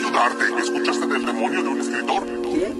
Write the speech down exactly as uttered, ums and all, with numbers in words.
ayudarte. ¿Escuchaste del demonio de un escritor? ¿Qué?